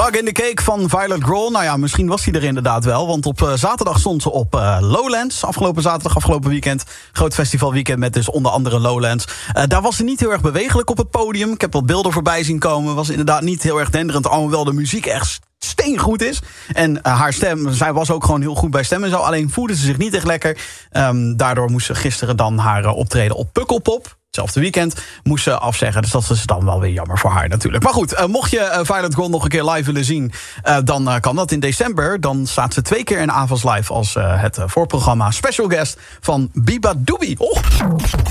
Bug in the Cake van Violet Grohl. Nou ja, misschien was hij er inderdaad wel. Want op zaterdag stond ze op Lowlands. Afgelopen zaterdag, afgelopen weekend. Groot festivalweekend met dus onder andere Lowlands. Daar was ze niet heel erg bewegelijk op het podium. Ik heb wat beelden voorbij zien komen. Was inderdaad niet heel erg denderend. Alhoewel de muziek echt steengoed is. En haar stem, zij was ook gewoon heel goed bij stem en zo. Alleen voelde ze zich niet echt lekker. Daardoor moest ze gisteren dan haar optreden op Pukkelpop. Hetzelfde weekend moest ze afzeggen. Dus dat is dan wel weer jammer voor haar natuurlijk. Maar goed, mocht je Violet Grohl nog een keer live willen zien, dan kan dat in december. Dan staat ze 2 keer in Avals Live als het voorprogramma special guest van Biba Doobie. Oh.